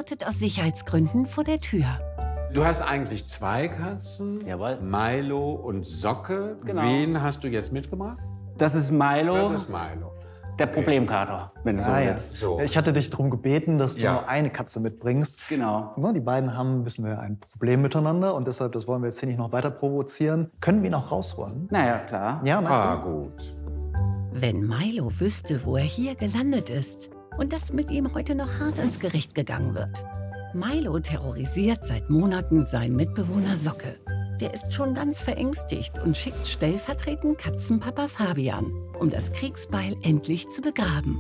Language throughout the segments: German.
wartet aus Sicherheitsgründen vor der Tür. Du hast eigentlich 2 Katzen. Jawohl. Milo und Socke. Genau. Wen hast du jetzt mitgebracht? Das ist Milo, Das ist Milo. der Problemkater, wenn du so Ja. willst. So. Ich hatte dich darum gebeten, dass du Ja. nur eine Katze mitbringst. Genau. Die beiden haben, wissen wir, ein Problem miteinander und deshalb, das wollen wir jetzt hier nicht noch weiter provozieren. Können wir ihn auch rausholen? Naja, klar. Ja, meinst Ah, du? gut. Wenn Milo wüsste, wo er hier gelandet ist und dass mit ihm heute noch hart ins Gericht gegangen wird. Milo terrorisiert seit Monaten seinen Mitbewohner Socke. Der ist schon ganz verängstigt und schickt stellvertretend Katzenpapa Fabian, um das Kriegsbeil endlich zu begraben.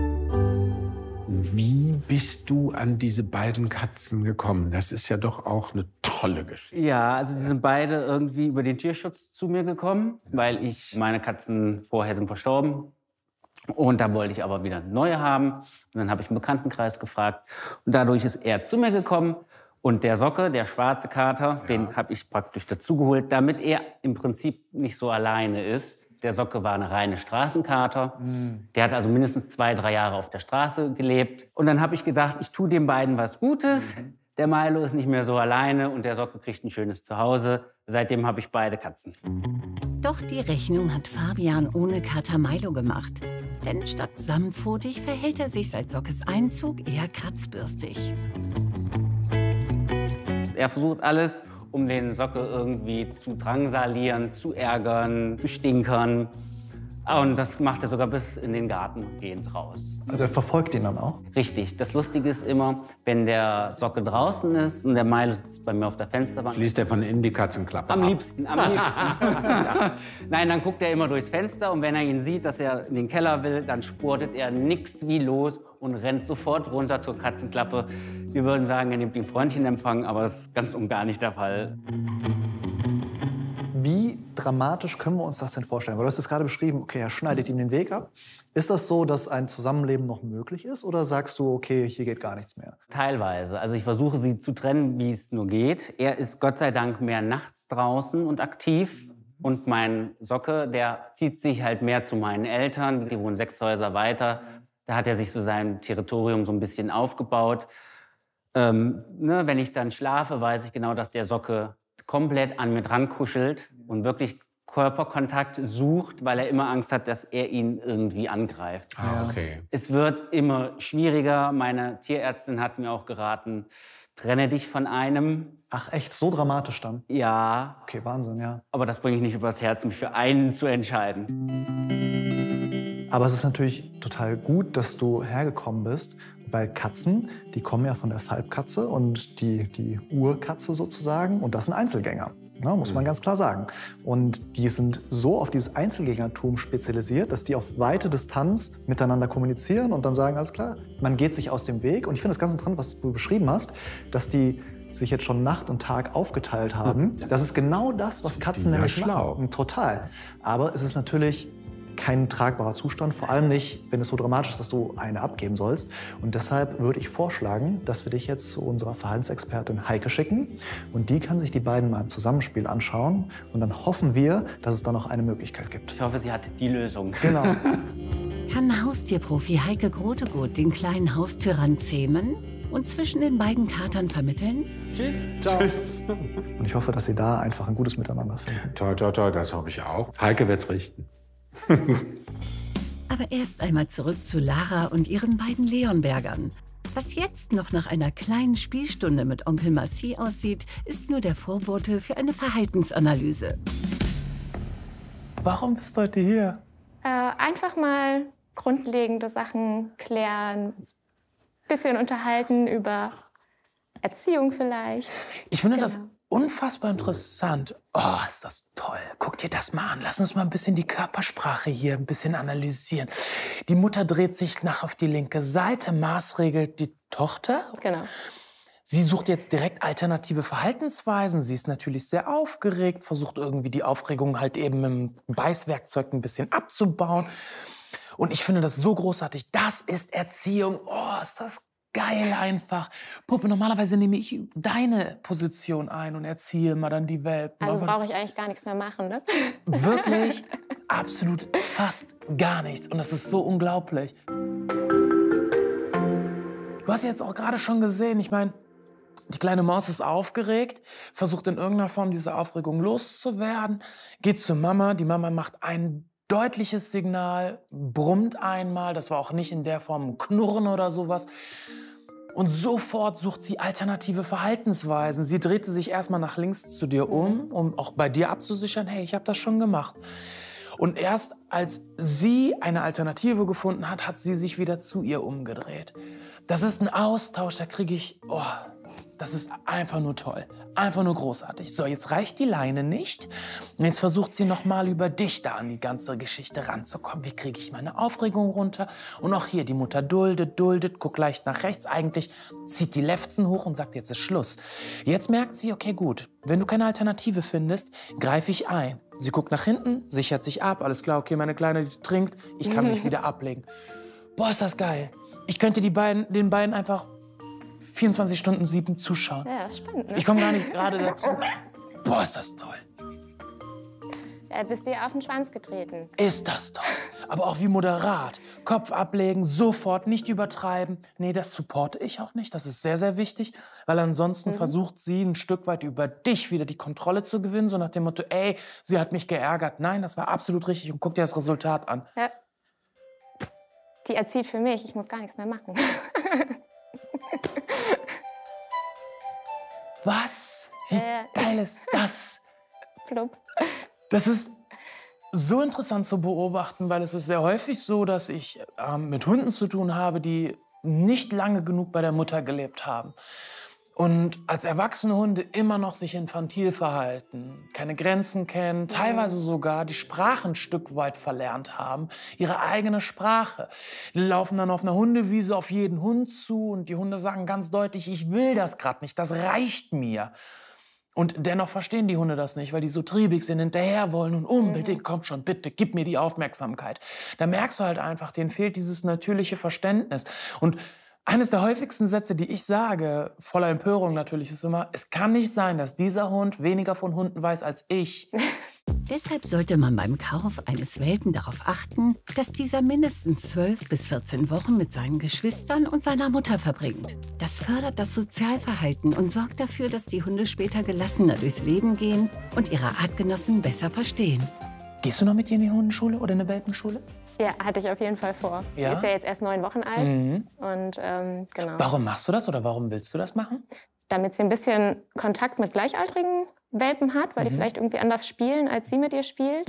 Wie bist du an diese beiden Katzen gekommen? Das ist ja doch auch eine tolle Geschichte. Ja, also sie sind beide irgendwie über den Tierschutz zu mir gekommen, weil meine Katzen vorher sind verstorben. Und da wollte ich aber wieder neue haben. Und dann habe ich einen Bekanntenkreis gefragt. Und dadurch ist er zu mir gekommen. Und der Socke, der schwarze Kater, den habe ich praktisch dazugeholt, damit er im Prinzip nicht so alleine ist. Der Socke war eine reine Straßenkater. Der hat also mindestens 2, 3 Jahre auf der Straße gelebt. Und dann habe ich gedacht, ich tue den beiden was Gutes. Der Milo ist nicht mehr so alleine und der Socke kriegt ein schönes Zuhause. Seitdem habe ich beide Katzen. Doch die Rechnung hat Fabian ohne Kater Milo gemacht. Denn statt samtpfotig verhält er sich seit Sockes Einzug eher kratzbürstig. Er versucht alles, um den Socke irgendwie zu drangsalieren, zu ärgern, zu stinkern. Und das macht er sogar bis in den Garten gehend raus. Also er verfolgt ihn dann auch? Richtig. Das Lustige ist immer, wenn der Socke draußen ist und der Milo sitzt bei mir auf der Fensterbank. Schließt er von innen die Katzenklappe Am ab? liebsten, am liebsten. Ja. Nein, dann guckt er immer durchs Fenster und wenn er ihn sieht, dass er in den Keller will, dann spurtet er nix wie los und rennt sofort runter zur Katzenklappe. Wir würden sagen, er nimmt den Freundchenempfang, aber das ist ganz und gar nicht der Fall. Wie dramatisch können wir uns das denn vorstellen? Weil du hast es gerade beschrieben, okay, er schneidet ihm den Weg ab. Ist das so, dass ein Zusammenleben noch möglich ist? Oder sagst du, okay, hier geht gar nichts mehr? Teilweise. Also ich versuche sie zu trennen, wie es nur geht. Er ist Gott sei Dank mehr nachts draußen und aktiv. Und mein Socke, der zieht sich halt mehr zu meinen Eltern. Die wohnen 6 Häuser weiter. Da hat er sich so sein Territorium so ein bisschen aufgebaut. Wenn ich dann schlafe, weiß ich genau, dass der Socke komplett an mir dran kuschelt und wirklich Körperkontakt sucht, weil er immer Angst hat, dass er ihn irgendwie angreift. Ah, okay. Es wird immer schwieriger. Meine Tierärztin hat mir auch geraten, trenne dich von einem. Ach echt, so dramatisch dann? Ja, Okay, Wahnsinn, ja. aber das bringe ich nicht übers Herz, mich für einen zu entscheiden. Aber es ist natürlich total gut, dass du hergekommen bist, weil Katzen, die kommen ja von der Falbkatze und die Urkatze sozusagen. Und das sind Einzelgänger, ne, muss man ganz klar sagen. Und die sind so auf dieses Einzelgängertum spezialisiert, dass die auf weite Distanz miteinander kommunizieren und dann sagen, alles klar, man geht sich aus dem Weg. Und ich finde das ganz interessant, was du beschrieben hast, dass die sich jetzt schon Nacht und Tag aufgeteilt haben. Das ist genau das, was Katzen ja nämlich schlau. machen. Total. Aber es ist natürlich kein tragbarer Zustand, vor allem nicht, wenn es so dramatisch ist, dass du eine abgeben sollst. Und deshalb würde ich vorschlagen, dass wir dich jetzt zu unserer Verhaltensexpertin Heike schicken. Und die kann sich die beiden mal im Zusammenspiel anschauen. Und dann hoffen wir, dass es da noch eine Möglichkeit gibt. Ich hoffe, sie hat die Lösung. Genau. Kann Haustierprofi Heike Grotegut den kleinen Haustyrann zähmen und zwischen den beiden Katern vermitteln? Tschüss. Tschüss. Und ich hoffe, dass sie da einfach ein gutes Miteinander finden. Toi, toi, toi, das hoffe ich auch. Heike wird's richten. Aber erst einmal zurück zu Lara und ihren beiden Leonbergern. Was jetzt noch nach einer kleinen Spielstunde mit Onkel Massi aussieht, ist nur der Vorbote für eine Verhaltensanalyse. Warum bist du heute hier? Einfach mal grundlegende Sachen klären, bisschen unterhalten über Erziehung vielleicht. Ich finde das Genau. unfassbar interessant. Oh, ist das toll. Guck dir das mal an. Lass uns mal ein bisschen die Körpersprache hier ein bisschen analysieren. Die Mutter dreht sich nach auf die linke Seite, maßregelt die Tochter. Genau. Sie sucht jetzt direkt alternative Verhaltensweisen. Sie ist natürlich sehr aufgeregt, versucht irgendwie die Aufregung halt eben mit dem Beißwerkzeug ein bisschen abzubauen. Und ich finde das so großartig. Das ist Erziehung. Oh, ist das geil einfach. Puppe, normalerweise nehme ich deine Position ein und erziehe mal dann die Welpen. Also Aber brauche das- ich eigentlich gar nichts mehr machen, ne? Wirklich absolut fast gar nichts. Und das ist so unglaublich. Du hast jetzt auch gerade schon gesehen, ich meine, die kleine Maus ist aufgeregt, versucht in irgendeiner Form diese Aufregung loszuwerden, geht zur Mama. Die Mama macht ein deutliches Signal, brummt einmal. Das war auch nicht in der Form ein Knurren oder sowas. Und sofort sucht sie alternative Verhaltensweisen. Sie drehte sich erstmal nach links zu dir um auch bei dir abzusichern, hey, ich habe das schon gemacht. Und erst als sie eine Alternative gefunden hat, hat sie sich wieder zu ihr umgedreht. Das ist ein Austausch, da kriege ich, das ist einfach nur toll, einfach nur großartig. So, jetzt reicht die Leine nicht. Und jetzt versucht sie noch mal über dich da an die ganze Geschichte ranzukommen. Wie kriege ich meine Aufregung runter? Und auch hier, die Mutter duldet, guckt leicht nach rechts. Eigentlich zieht die Lefzen hoch und sagt, jetzt ist Schluss. Jetzt merkt sie, okay, gut, wenn du keine Alternative findest, greife ich ein. Sie guckt nach hinten, sichert sich ab. Alles klar, okay, meine Kleine, die trinkt. Ich kann mich wieder ablegen. Boah, ist das geil. Ich könnte den beiden einfach 24/7 zuschauen. Ja, das stimmt. Ne? Ich komme gar nicht gerade dazu. Boah, ist das toll. Da bist du ja auf den Schwanz getreten. Ist das toll. Aber auch wie moderat. Kopf ablegen, sofort, nicht übertreiben. Nee, das supporte ich auch nicht. Das ist sehr, sehr wichtig. Weil ansonsten versucht sie ein Stück weit über dich wieder die Kontrolle zu gewinnen. So nach dem Motto, ey, sie hat mich geärgert. Nein, das war absolut richtig. Und guck dir das Resultat an. Ja. Die erzieht für mich. Ich muss gar nichts mehr machen. Was? Wie geil ist das? Plupp. Das ist so interessant zu beobachten, weil es ist sehr häufig so, dass ich mit Hunden zu tun habe, die nicht lange genug bei der Mutter gelebt haben. Und als erwachsene Hunde immer noch sich infantil verhalten, keine Grenzen kennen, teilweise sogar die Sprache ein Stück weit verlernt haben, ihre eigene Sprache. Die laufen dann auf einer Hundewiese auf jeden Hund zu und die Hunde sagen ganz deutlich, ich will das gerade nicht, das reicht mir. Und dennoch verstehen die Hunde das nicht, weil die so triebig sind, hinterher wollen und unbedingt, komm schon, bitte, gib mir die Aufmerksamkeit. Da merkst du halt einfach, denen fehlt dieses natürliche Verständnis. Und eines der häufigsten Sätze, die ich sage, voller Empörung natürlich, ist immer, es kann nicht sein, dass dieser Hund weniger von Hunden weiß als ich. Deshalb sollte man beim Kauf eines Welpen darauf achten, dass dieser mindestens 12 bis 14 Wochen mit seinen Geschwistern und seiner Mutter verbringt. Das fördert das Sozialverhalten und sorgt dafür, dass die Hunde später gelassener durchs Leben gehen und ihre Artgenossen besser verstehen. Gehst du noch mit ihr in die Hundeschule oder in eine Welpenschule? Ja, hatte ich auf jeden Fall vor. Ja? Sie ist ja jetzt erst 9 Wochen alt. Und genau. Warum machst du das oder warum willst du das machen? Damit sie ein bisschen Kontakt mit gleichaltrigen Welpen hat, weil die vielleicht irgendwie anders spielen, als sie mit ihr spielt.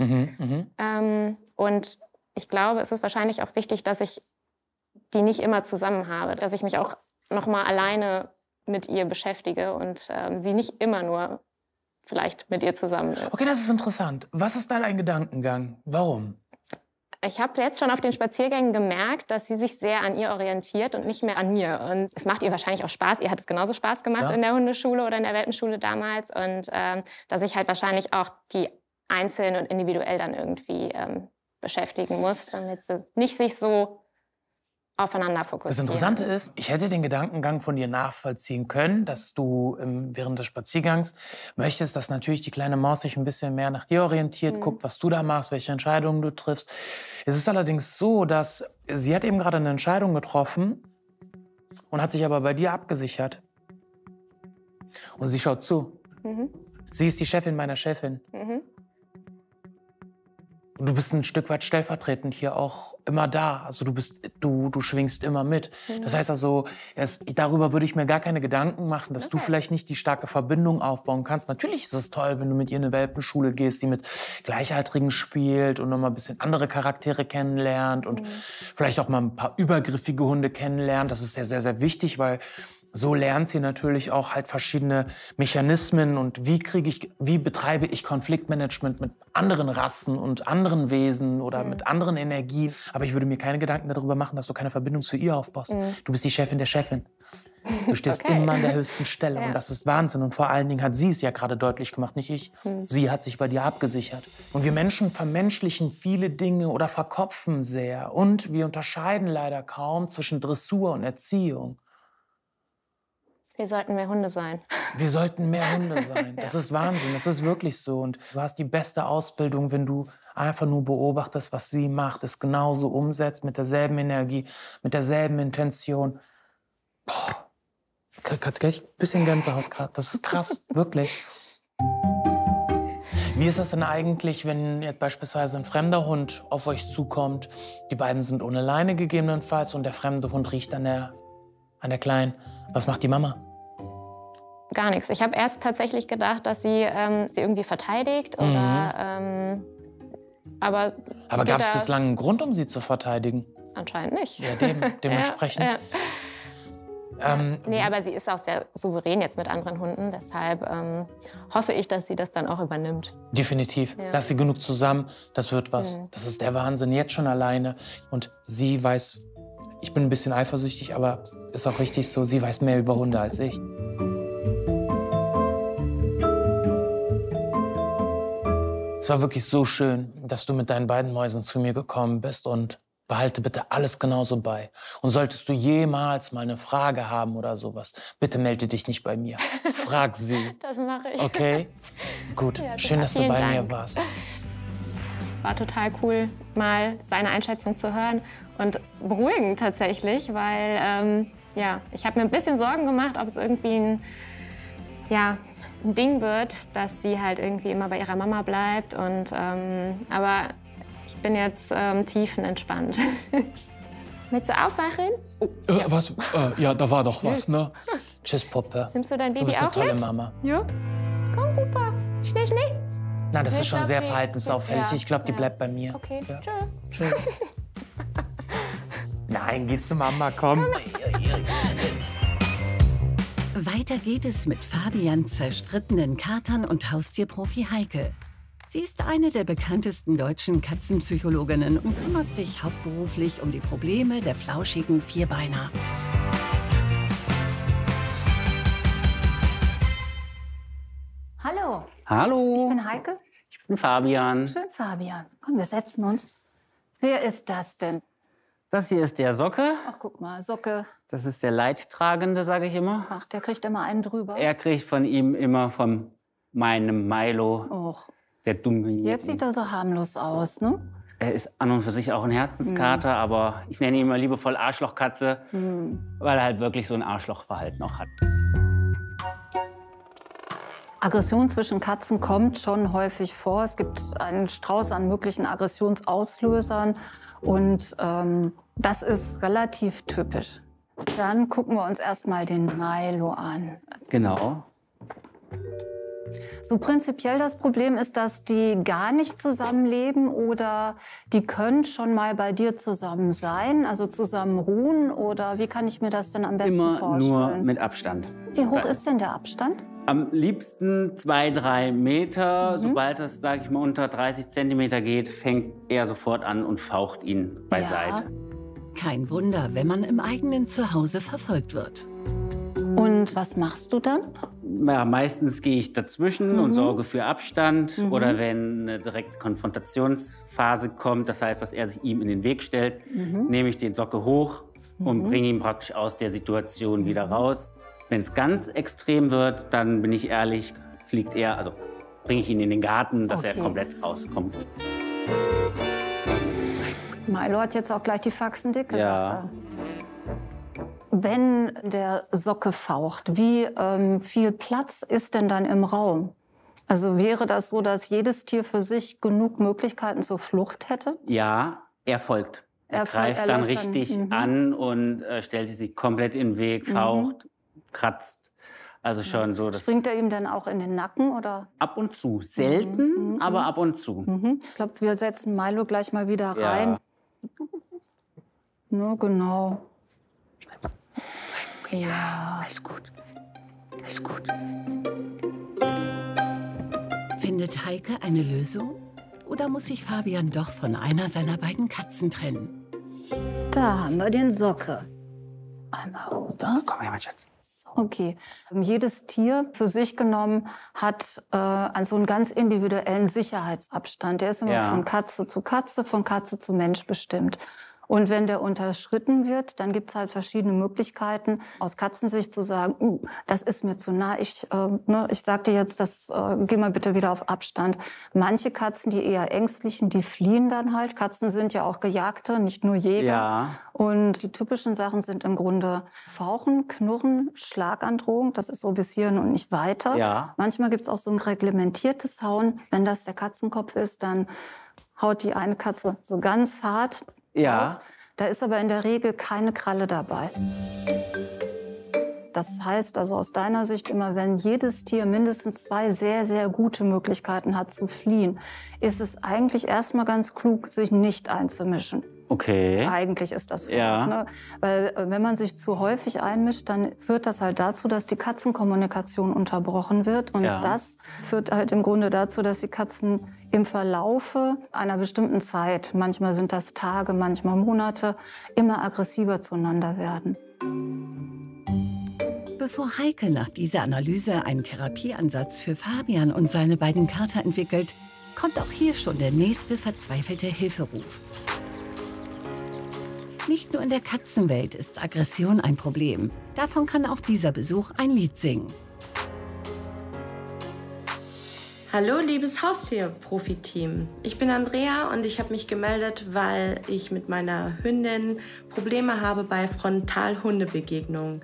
Und ich glaube, es ist wahrscheinlich auch wichtig, dass ich die nicht immer zusammen habe. Dass ich mich auch noch mal alleine mit ihr beschäftige und sie nicht immer nur vielleicht mit ihr zusammen ist. Okay, das ist interessant. Was ist dein Gedankengang? Warum? Ich habe jetzt schon auf den Spaziergängen gemerkt, dass sie sich sehr an ihr orientiert und nicht mehr an mir. Und es macht ihr wahrscheinlich auch Spaß. Ihr hat es genauso Spaß gemacht in der Hundeschule oder in der Welpenschule damals. Und dass ich halt wahrscheinlich auch die einzeln und individuell dann irgendwie beschäftigen muss, damit sie nicht sich so aufeinander fokussieren. Das Interessante ist, ich hätte den Gedankengang von dir nachvollziehen können, dass du während des Spaziergangs möchtest, dass natürlich die kleine Maus sich ein bisschen mehr nach dir orientiert, guckt, was du da machst, welche Entscheidungen du triffst. Es ist allerdings so, dass sie hat eben gerade eine Entscheidung getroffen und hat sich aber bei dir abgesichert. Und sie schaut zu. Sie ist die Chefin meiner Chefin. Und du bist ein Stück weit stellvertretend hier auch immer da. Also du schwingst immer mit. Das heißt also, darüber würde ich mir gar keine Gedanken machen, dass du vielleicht nicht die starke Verbindung aufbauen kannst. Natürlich ist es toll, wenn du mit ihr in eine Welpenschule gehst, die mit Gleichaltrigen spielt und nochmal ein bisschen andere Charaktere kennenlernt und vielleicht auch mal ein paar übergriffige Hunde kennenlernt. Das ist sehr, sehr, sehr wichtig, weil so lernt sie natürlich auch halt verschiedene Mechanismen und wie betreibe ich Konfliktmanagement mit anderen Rassen und anderen Wesen oder mit anderen Energien. Aber ich würde mir keine Gedanken darüber machen, dass du keine Verbindung zu ihr aufbaust. Du bist die Chefin der Chefin. Du stehst immer an der höchsten Stelle und das ist Wahnsinn. Und vor allen Dingen hat sie es ja gerade deutlich gemacht, nicht ich. Sie hat sich bei dir abgesichert. Und wir Menschen vermenschlichen viele Dinge oder verkopfen sehr. Und wir unterscheiden leider kaum zwischen Dressur und Erziehung. Wir sollten mehr Hunde sein. Wir sollten mehr Hunde sein. Das ist Wahnsinn, das ist wirklich so. Und du hast die beste Ausbildung, wenn du einfach nur beobachtest, was sie macht, es genauso umsetzt, mit derselben Energie, mit derselben Intention. Ich krieg ein bisschen Gänsehaut gerade. Das ist krass, wirklich. Wie ist das denn eigentlich, wenn jetzt beispielsweise ein fremder Hund auf euch zukommt? Die beiden sind ohne Leine gegebenenfalls und der fremde Hund riecht an der Kleinen. Was macht die Mama? Gar nichts. Ich habe erst tatsächlich gedacht, dass sie irgendwie verteidigt oder aber gab es bislang einen Grund, um sie zu verteidigen? Anscheinend nicht. Ja, dementsprechend. Nee, aber sie ist auch sehr souverän jetzt mit anderen Hunden. Deshalb hoffe ich, dass sie das dann auch übernimmt. Definitiv. Ja. Lass sie genug zusammen. Das wird was. Das ist der Wahnsinn. Jetzt schon alleine. Und sie weiß, ich bin ein bisschen eifersüchtig, aber ist auch richtig so, sie weiß mehr über Hunde als ich. Es war wirklich so schön, dass du mit deinen beiden Mäusen zu mir gekommen bist und behalte bitte alles genauso bei. Und solltest du jemals mal eine Frage haben oder sowas, bitte melde dich nicht bei mir. Frag sie. Das mache ich. Okay? Gut. Ja, schön, dass du bei Dank. mir warst. War total cool, mal seine Einschätzung zu hören und beruhigend tatsächlich, weil ich habe mir ein bisschen Sorgen gemacht, ob es irgendwie ein Ding wird, dass sie halt irgendwie immer bei ihrer Mama bleibt. Aber ich bin jetzt tiefenentspannt. Willst du aufwachen? Ja. Was? Ja, da war doch was, ne? Tschüss, Puppe. Nimmst du dein Du Baby bist eine auch tolle mit? Mama. Ja. Komm, Pupa. Schnell, schnell. Na, das ist Ich schon glaub, sehr die- verhaltensauffällig. ja, Ich glaube, die ja. bleibt bei mir. Okay, Ja. tschö. Nein, geh zu Mama, komm. Weiter geht es mit Fabians zerstrittenen Katern und Haustierprofi Heike. Sie ist eine der bekanntesten deutschen Katzenpsychologinnen und kümmert sich hauptberuflich um die Probleme der flauschigen Vierbeiner. Hallo, Hallo, ich bin Heike. ich bin Fabian. Schön, Fabian. Komm, wir setzen uns. Wer ist das denn? Das hier ist der Socke. Ach, guck mal, Socke. Das ist der Leidtragende, sage ich immer. Ach, der kriegt immer einen drüber. Er kriegt von ihm immer von meinem Milo, Och, der dumme. jetzt sieht er so harmlos aus, ne? Er ist an und für sich auch ein Herzenskater, aber ich nenne ihn immer liebevoll Arschlochkatze, weil er halt wirklich so ein Arschlochverhalten auch hat. Aggression zwischen Katzen kommt schon häufig vor. Es gibt einen Strauß an möglichen Aggressionsauslösern und das ist relativ typisch. Dann gucken wir uns erstmal den Milo an. Genau. So prinzipiell das Problem ist, dass die gar nicht zusammenleben oder die können schon mal bei dir zusammen sein, also zusammen ruhen oder wie kann ich mir das denn am besten Immer vorstellen? nur mit Abstand. Wie hoch Das ist denn der Abstand? Am liebsten 2-3 Meter. Sobald es, sage ich mal, unter 30 Zentimeter geht, fängt er sofort an und faucht ihn beiseite. Kein Wunder, wenn man im eigenen Zuhause verfolgt wird. Und was machst du dann? Ja, meistens gehe ich dazwischen und sorge für Abstand. Oder wenn eine direkte Konfrontationsphase kommt, das heißt, dass er sich ihm in den Weg stellt, nehme ich den Socke hoch und bringe ihn praktisch aus der Situation wieder raus. Wenn es ganz extrem wird, dann bin ich ehrlich, fliegt er, also bringe ich ihn in den Garten, dass er Okay. komplett rauskommt. Milo hat jetzt auch gleich die Faxen dick gesagt. Ja. Wenn der Socke faucht, wie viel Platz ist denn dann im Raum? Also wäre das so, dass jedes Tier für sich genug Möglichkeiten zur Flucht hätte? Ja, er folgt. Er greift er dann läuft richtig an und stellt sich komplett in den Weg, faucht, kratzt. Also schon so, dass Springt er ihm dann auch in den Nacken oder? ab und zu, selten, aber ab und zu. Ich glaube, wir setzen Milo gleich mal wieder Ja. rein. Ne, genau. Ja. Alles gut. Alles gut. Findet Heike eine Lösung? Oder muss sich Fabian doch von einer seiner beiden Katzen trennen? Da haben wir den Socke. Einmal runter. Komm her, mein Schatz. So, okay. Jedes Tier für sich genommen hat so einen ganz individuellen Sicherheitsabstand. Der ist immer Ja. von Katze zu Mensch bestimmt. Und wenn der unterschritten wird, dann gibt es halt verschiedene Möglichkeiten, aus Katzensicht zu sagen, das ist mir zu nah, ich sag dir jetzt, geh mal bitte wieder auf Abstand. Manche Katzen, die eher ängstlichen, die fliehen dann halt. Katzen sind ja auch Gejagte, nicht nur Jäger. Ja. Und die typischen Sachen sind im Grunde Fauchen, Knurren, Schlagandrohung, das ist so bis hierhin und nicht weiter. Ja. Manchmal gibt es auch so ein reglementiertes Hauen. Wenn das der Katzenkopf ist, dann haut die eine Katze so ganz hart Ja. auf. Da ist aber in der Regel keine Kralle dabei. Das heißt also aus deiner Sicht immer, wenn jedes Tier mindestens 2 sehr, sehr gute Möglichkeiten hat zu fliehen, ist es eigentlich erstmal ganz klug, sich nicht einzumischen. Okay. Eigentlich ist das Ja. gut, ne? Weil wenn man sich zu häufig einmischt, dann führt das halt dazu, dass die Katzenkommunikation unterbrochen wird. Und Ja. das führt halt im Grunde dazu, dass die Katzen im Verlaufe einer bestimmten Zeit, manchmal sind das Tage, manchmal Monate, immer aggressiver zueinander werden. Bevor Heike nach dieser Analyse einen Therapieansatz für Fabian und seine beiden Kater entwickelt, kommt auch hier schon der nächste verzweifelte Hilferuf. Nicht nur in der Katzenwelt ist Aggression ein Problem. Davon kann auch dieser Besuch ein Lied singen. Hallo, liebes Haustier-Profi-Team. Ich bin Andrea und ich habe mich gemeldet, weil ich mit meiner Hündin Probleme habe bei Frontalhundebegegnungen.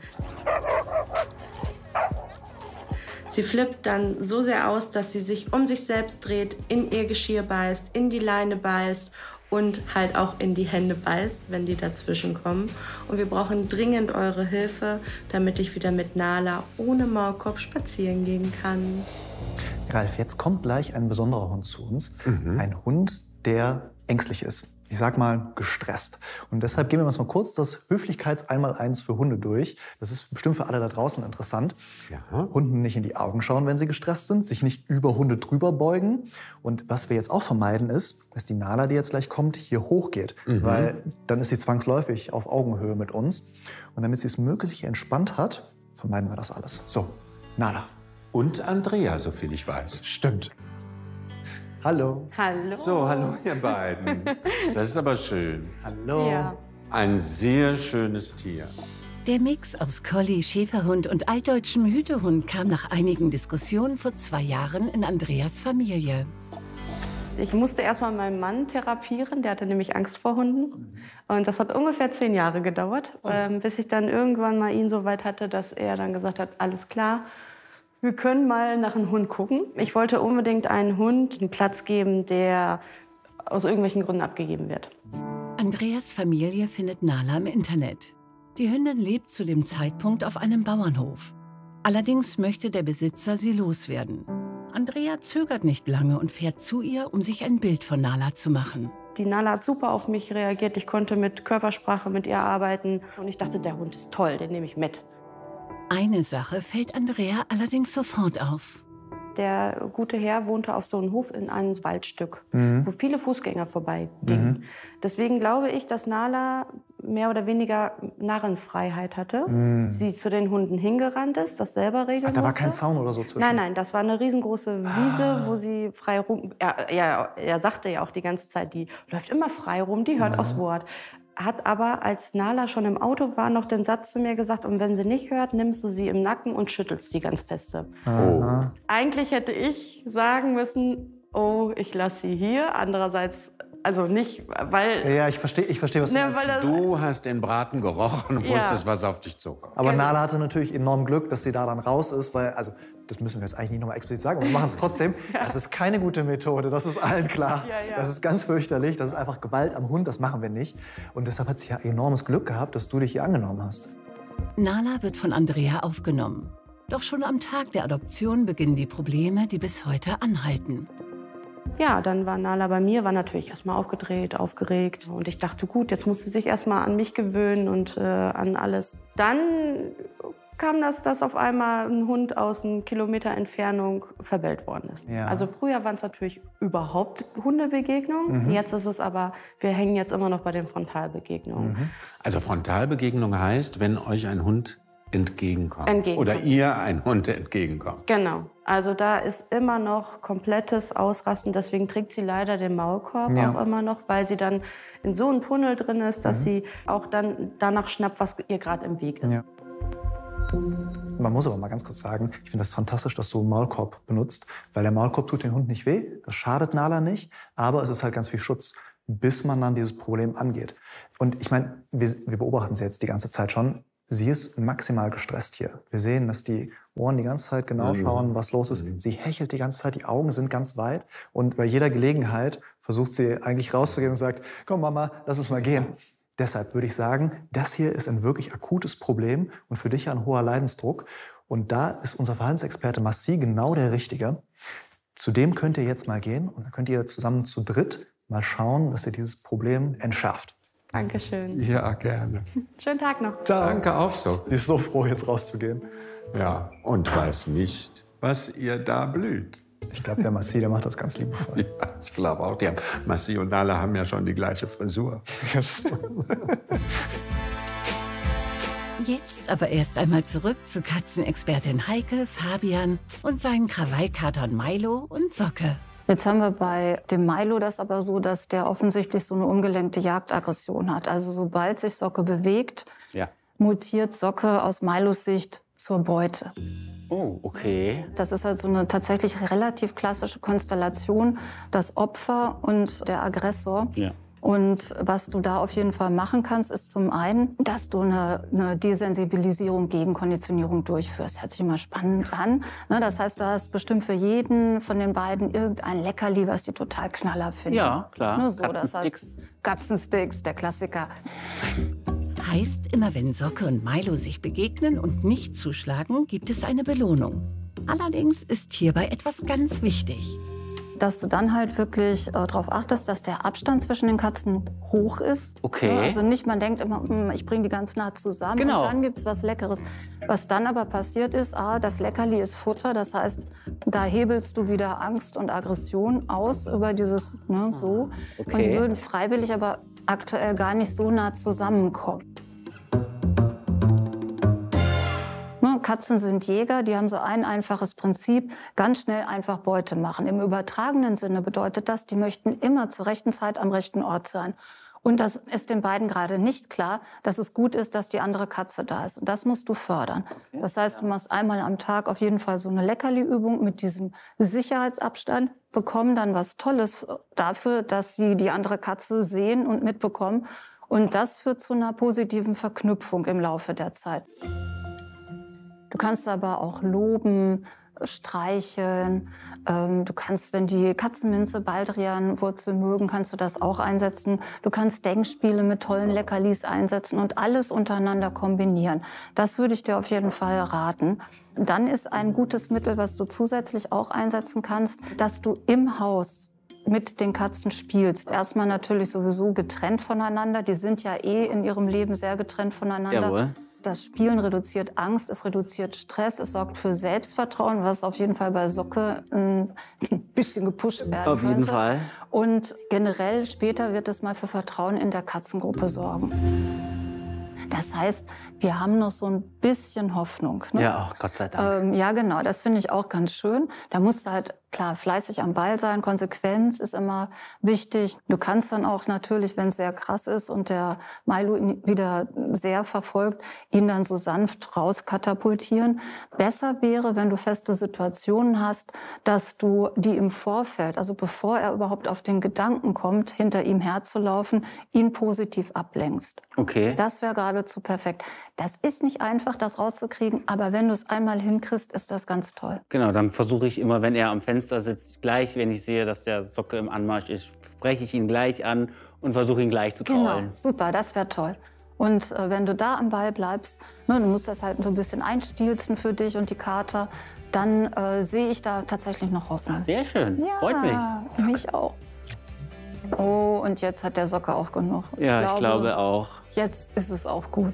Sie flippt dann so sehr aus, dass sie sich um sich selbst dreht, in ihr Geschirr beißt, in die Leine beißt und halt auch in die Hände beißt, wenn die dazwischen kommen. Und wir brauchen dringend eure Hilfe, damit ich wieder mit Nala ohne Maulkorb spazieren gehen kann. Ralf, jetzt kommt gleich ein besonderer Hund zu uns. Ein Hund, der ängstlich ist. Ich sag mal gestresst. Und deshalb gehen wir uns mal kurz das Höflichkeits-Einmaleins für Hunde durch. Das ist bestimmt für alle da draußen interessant. Ja. Hunden nicht in die Augen schauen, wenn sie gestresst sind, sich nicht über Hunde drüber beugen. Und was wir jetzt auch vermeiden ist, dass die Nala, die jetzt gleich kommt, hier hochgeht. Weil dann ist sie zwangsläufig auf Augenhöhe mit uns. Und damit sie es möglich entspannt hat, vermeiden wir das alles. So, Nala. Und Andrea, soviel ich weiß. Stimmt. Hallo. Hallo. So, hallo ihr beiden. Das ist aber schön. Hallo. Ja. Ein sehr schönes Tier. Der Mix aus Collie, Schäferhund und altdeutschem Hütehund kam nach einigen Diskussionen vor 2 Jahren in Andreas Familie. Ich musste erstmal meinen Mann therapieren, der hatte nämlich Angst vor Hunden. Und das hat ungefähr 10 Jahre gedauert, bis ich dann irgendwann mal ihn so weit hatte, dass er dann gesagt hat, alles klar, wir können mal nach einem Hund gucken. Ich wollte unbedingt einen Hund einen Platz geben, der aus irgendwelchen Gründen abgegeben wird. Andreas Familie findet Nala im Internet. Die Hündin lebt zu dem Zeitpunkt auf einem Bauernhof. Allerdings möchte der Besitzer sie loswerden. Andrea zögert nicht lange und fährt zu ihr, um sich ein Bild von Nala zu machen. Die Nala hat super auf mich reagiert. Ich konnte mit Körpersprache mit ihr arbeiten. Und ich dachte, der Hund ist toll, den nehme ich mit. Eine Sache fällt Andrea allerdings sofort auf. Der gute Herr wohnte auf so einem Hof in einem Waldstück, wo viele Fußgänger vorbeigingen. Deswegen glaube ich, dass Nala mehr oder weniger Narrenfreiheit hatte. Sie zu den Hunden hingerannt ist, das selber regeln Da war musste. kein Zaun oder so zwischen? Nein, nein, das war eine riesengroße Wiese, wo sie frei rum... Er sagte ja auch die ganze Zeit, die läuft immer frei rum, die hört aufs Wort. Hat aber, als Nala schon im Auto war, noch den Satz zu mir gesagt, und wenn sie nicht hört, nimmst du sie im Nacken und schüttelst die ganz feste. Eigentlich hätte ich sagen müssen, oh, ich lasse sie hier. Andererseits, also nicht, weil... Ja, ich verstehe, was du Ne, meinst. weil das, Du hast den Braten gerochen und Ja. wusstest, was auf dich zukommt. Aber Nala hatte natürlich enorm Glück, dass sie da dann raus ist, weil, also, das müssen wir jetzt eigentlich nicht nochmal explizit sagen, aber wir machen es trotzdem. Das ist keine gute Methode, das ist allen klar. Ja. Das ist ganz fürchterlich, das ist einfach Gewalt am Hund, das machen wir nicht. Und deshalb hat sie ja enormes Glück gehabt, dass du dich hier angenommen hast. Nala wird von Andrea aufgenommen. Doch schon am Tag der Adoption beginnen die Probleme, die bis heute anhalten. ja, dann war Nala bei mir, war natürlich erstmal aufgedreht, aufgeregt. Und ich dachte, gut, jetzt muss sie sich erstmal an mich gewöhnen und an alles. Dann kam das, dass auf einmal ein Hund aus 1 Kilometer Entfernung verbellt worden ist. Ja. Also früher waren es natürlich überhaupt Hundebegegnungen. Jetzt ist es aber, wir hängen jetzt immer noch bei den Frontalbegegnungen. Also Frontalbegegnung heißt, wenn euch ein Hund entgegenkommt. Oder ihr ein Hund entgegenkommt. Genau. Also da ist immer noch komplettes Ausrasten. Deswegen trägt sie leider den Maulkorb auch immer noch, weil sie dann in so einem Tunnel drin ist, dass sie auch dann danach schnappt, was ihr gerade im Weg ist. Ja. Man muss aber mal ganz kurz sagen, ich finde das fantastisch, dass du einen Maulkorb benutzt, weil der Maulkorb tut dem Hund nicht weh, das schadet Nala nicht, aber es ist halt ganz viel Schutz, bis man dann dieses Problem angeht. Und ich meine, wir beobachten sie jetzt die ganze Zeit schon. Sie ist maximal gestresst hier. Wir sehen, dass die Ohren die ganze Zeit genau schauen, was los ist. Sie hechelt die ganze Zeit, die Augen sind ganz weit. Und bei jeder Gelegenheit versucht sie eigentlich rauszugehen und sagt, komm Mama, lass es mal gehen. Deshalb würde ich sagen, das hier ist ein wirklich akutes Problem und für dich ein hoher Leidensdruck. Und da ist unser Verhaltensexperte Massi genau der Richtige. Zu dem könnt ihr jetzt mal gehen und dann könnt ihr zusammen zu dritt mal schauen, dass ihr dieses Problem entschärft. Dankeschön. Ja, gerne. Schönen Tag noch. Danke auch so. Die ist so froh, jetzt rauszugehen. Ja, und weiß nicht, was ihr da blüht. Ich glaube, der Massi, der macht das ganz liebevoll. Ja, ich glaube auch. Massi und Nala haben ja schon die gleiche Frisur. Jetzt aber erst einmal zurück zu Katzenexpertin Heike, Fabian und seinen Krawallkatern Milo und Socke. Jetzt haben wir bei dem Milo das aber so, dass der offensichtlich so eine ungelenkte Jagdaggression hat. Also sobald sich Socke bewegt, mutiert Socke aus Milos Sicht zur Beute. Oh, okay. Das ist also eine tatsächlich relativ klassische Konstellation, das Opfer und der Aggressor. Ja. Und was du da auf jeden Fall machen kannst, ist zum einen, dass du eine Desensibilisierung gegen Konditionierung durchführst. Hört sich immer spannend an. Das heißt, du hast bestimmt für jeden von den beiden irgendein Leckerli, was die total knaller finden. Ja, klar. Nur so, das heißt, Katzensticks, der Klassiker. Heißt, immer wenn Socke und Milo sich begegnen und nicht zuschlagen, gibt es eine Belohnung. Allerdings ist hierbei etwas ganz wichtig. Dass du dann halt wirklich darauf achtest, dass der Abstand zwischen den Katzen hoch ist. Okay. Also nicht, man denkt immer, ich bringe die ganz nah zusammen genau. Und dann gibt's was Leckeres. Was dann aber passiert ist, das Leckerli ist Futter, das heißt, da hebelst du wieder Angst und Aggression aus über dieses, so. Okay. Und die würden freiwillig aber aktuell gar nicht so nah zusammenkommen. Katzen sind Jäger, die haben so ein einfaches Prinzip, ganz schnell einfach Beute machen. Im übertragenen Sinne bedeutet das, die möchten immer zur rechten Zeit am rechten Ort sein. Und das ist den beiden gerade nicht klar, dass es gut ist, dass die andere Katze da ist. Und das musst du fördern. Okay. Das heißt, du machst einmal am Tag auf jeden Fall so eine Leckerli-Übung mit diesem Sicherheitsabstand, bekommen dann was Tolles dafür, dass sie die andere Katze sehen und mitbekommen. Und das führt zu einer positiven Verknüpfung im Laufe der Zeit. Du kannst aber auch loben, streicheln. Du kannst, wenn die Katzenminze Baldrianwurzel mögen, kannst du das auch einsetzen. Du kannst Denkspiele mit tollen Leckerlis einsetzen und alles untereinander kombinieren. Das würde ich dir auf jeden Fall raten. Dann ist ein gutes Mittel, was du zusätzlich auch einsetzen kannst, dass du im Haus mit den Katzen spielst. Erstmal natürlich sowieso getrennt voneinander. Die sind ja in ihrem Leben sehr getrennt voneinander. Jawohl. Das Spielen reduziert Angst, es reduziert Stress, es sorgt für Selbstvertrauen, was auf jeden Fall bei Socke ein bisschen gepusht werden könnte. Auf jeden Fall. Und generell später wird es mal für Vertrauen in der Katzengruppe sorgen. Das heißt, wir haben noch so ein bisschen Hoffnung. Ne? Ja, Gott sei Dank. Ja, genau, das finde ich auch ganz schön. Da musst du halt, klar, fleißig am Ball sein. Konsequenz ist immer wichtig. Du kannst dann auch natürlich, wenn es sehr krass ist und der Milo ihn wieder sehr verfolgt, ihn dann so sanft rauskatapultieren. Besser wäre, wenn du feste Situationen hast, dass du die im Vorfeld, also bevor er überhaupt auf den Gedanken kommt, hinter ihm herzulaufen, ihn positiv ablenkst. Okay. Das wäre geradezu perfekt. Das ist nicht einfach, das rauszukriegen, aber wenn du es einmal hinkriegst, ist das ganz toll. Genau, dann versuche ich immer, wenn er am Fenster sitzt, gleich, wenn ich sehe, dass der Socke im Anmarsch ist, spreche ich ihn gleich an und versuche ihn gleich zu kraulen. Genau, super, das wäre toll. Und wenn du da am Ball bleibst, du musst das halt so ein bisschen einstielzen für dich und die Kater, dann sehe ich da tatsächlich noch Hoffnung. Sehr schön, ja, freut mich. Mich auch. Oh, und jetzt hat der Socke auch genug. Ja, ich glaube auch. Jetzt ist es auch gut.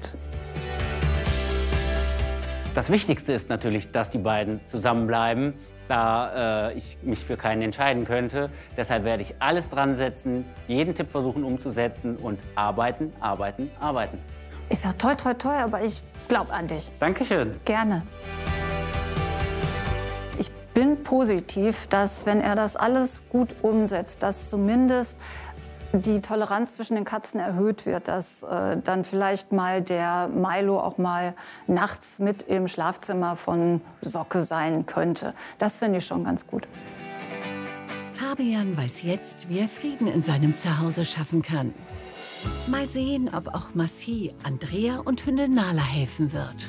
Das Wichtigste ist natürlich, dass die beiden zusammenbleiben, da ich mich für keinen entscheiden könnte. Deshalb werde ich alles dran setzen, jeden Tipp versuchen umzusetzen und arbeiten, arbeiten, arbeiten. Ich sag toi, toi, toi, aber ich glaub an dich. Dankeschön. Gerne. Ich bin positiv, dass, wenn er das alles gut umsetzt, dass zumindest die Toleranz zwischen den Katzen erhöht wird, dass dann vielleicht mal der Milo auch mal nachts mit im Schlafzimmer von Socke sein könnte. Das finde ich schon ganz gut. Fabian weiß jetzt, wie er Frieden in seinem Zuhause schaffen kann. Mal sehen, ob auch Massi, Andrea und Hündin Nala helfen wird.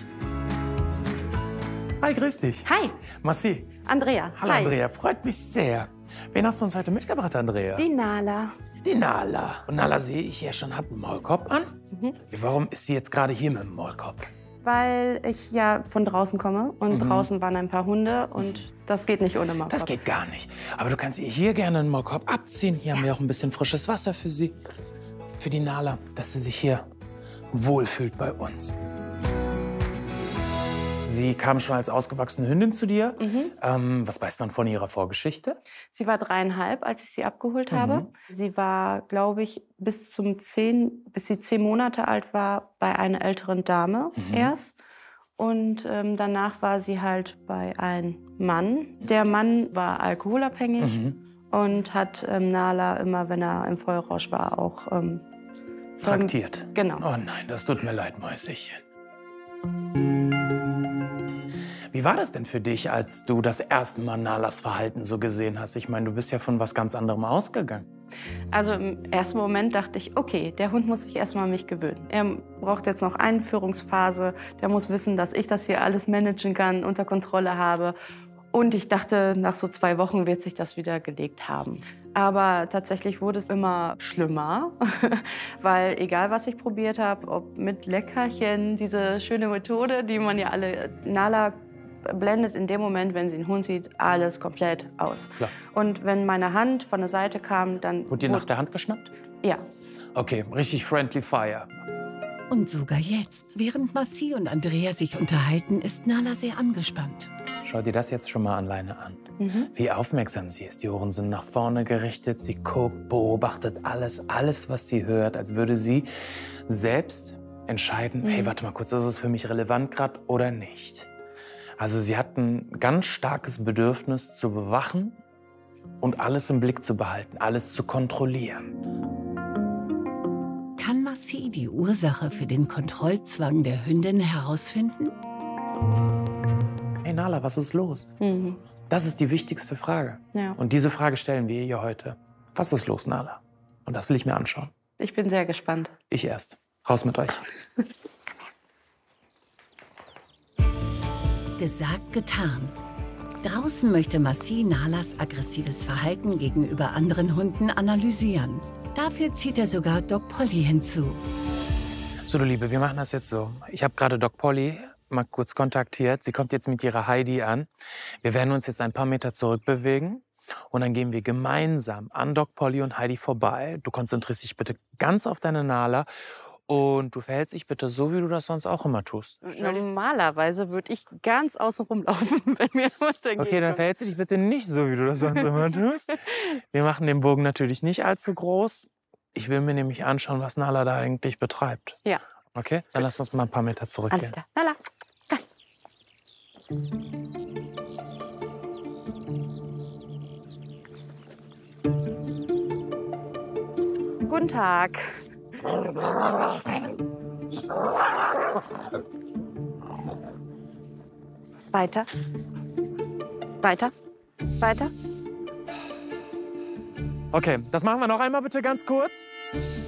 Hi, grüß dich. Hi, Massi. Andrea. Hallo, Hi. Andrea. Freut mich sehr. Wen hast du uns heute mitgebracht, Andrea? Die Nala. Die Nala. Und Nala sehe ich ja schon, hat einen Maulkorb an. Warum ist sie jetzt gerade hier mit dem Maulkorb? Weil ich ja von draußen komme und draußen waren ein paar Hunde und das geht nicht ohne Maulkorb. Das geht gar nicht. Aber du kannst ihr hier gerne einen Maulkorb abziehen. Hier haben wir auch ein bisschen frisches Wasser für sie. Für die Nala, dass sie sich hier wohlfühlt bei uns. Sie kam schon als ausgewachsene Hündin zu dir. Was weiß man von ihrer Vorgeschichte? Sie war 3,5, als ich sie abgeholt habe. Sie war, glaube ich, bis sie 10 Monate alt war, bei einer älteren Dame erst. Und danach war sie halt bei einem Mann. Der Mann war alkoholabhängig und hat Nala immer, wenn er im Vollrausch war, auch Traktiert. Genau. Oh nein, das tut mir leid, Mäuschen. Wie war das denn für dich, als du das erste Mal Nalas Verhalten so gesehen hast? Ich meine, du bist ja von was ganz anderem ausgegangen. Also im ersten Moment dachte ich, okay, der Hund muss sich erstmal an mich gewöhnen. Er braucht jetzt noch Einführungsphase. Der muss wissen, dass ich das hier alles managen kann, unter Kontrolle habe. Und ich dachte, nach so 2 Wochen wird sich das wieder gelegt haben. Aber tatsächlich wurde es immer schlimmer, weil egal, was ich probiert habe, ob mit Leckerchen, diese schöne Methode, die man ja alle, Nala blendet in dem Moment, wenn sie einen Hund sieht, alles komplett aus. Klar. Und wenn meine Hand von der Seite kam, dann... Wurde dir nach der Hand geschnappt? Ja. Okay, richtig friendly fire. Und sogar jetzt, während Massi und Andrea sich unterhalten, ist Nala sehr angespannt. Schau dir das jetzt schon mal alleine an. Wie aufmerksam sie ist. Die Ohren sind nach vorne gerichtet. Sie guckt, beobachtet alles, was sie hört, als würde sie selbst entscheiden, hey, warte mal kurz, ist es für mich relevant gerade oder nicht? Also sie hat ein ganz starkes Bedürfnis zu bewachen und alles im Blick zu behalten, alles zu kontrollieren. Kann Massi die Ursache für den Kontrollzwang der Hündin herausfinden? Hey Nala, was ist los? Das ist die wichtigste Frage. Ja. Und diese Frage stellen wir ihr heute. Was ist los, Nala? Und das will ich mir anschauen. Ich bin sehr gespannt. Ich erst. Raus mit euch. Gesagt, getan. Draußen möchte Massi Nalas aggressives Verhalten gegenüber anderen Hunden analysieren. Dafür zieht er sogar Doc Polly hinzu. So, du Liebe, wir machen das jetzt so. Ich habe gerade Doc Polly mal kurz kontaktiert. Sie kommt jetzt mit ihrer Heidi an. Wir werden uns jetzt ein paar Meter zurückbewegen. Und dann gehen wir gemeinsam an Doc Polly und Heidi vorbei. Du konzentrierst dich bitte ganz auf deine Nala. Und du verhältst dich bitte so, wie du das sonst auch immer tust. Normalerweise würde ich ganz außen rumlaufen, wenn mir ein Hund dagegen Okay, dann verhältst du dich bitte nicht so, wie du das sonst immer tust. Wir machen den Bogen natürlich nicht allzu groß. Ich will mir nämlich anschauen, was Nala da eigentlich betreibt. Ja. Okay, dann lass uns mal ein paar Meter zurückgehen. Alles klar. Nala, komm. Guten Tag. Weiter. Weiter. Weiter. Okay, das machen wir noch einmal bitte ganz kurz.